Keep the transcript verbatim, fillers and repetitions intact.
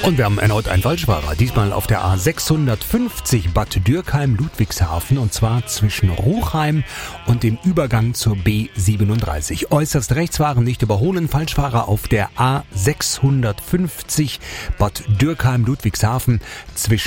Und wir haben erneut einen Falschfahrer, diesmal auf der A sechshundertfünfzig Bad Dürkheim-Ludwigshafen und zwar zwischen Ruchheim und dem Übergang zur B siebenunddreißig. Äußerst rechts fahren, nicht überholen, Falschfahrer auf der A sechshundertfünfzig Bad Dürkheim-Ludwigshafen zwischen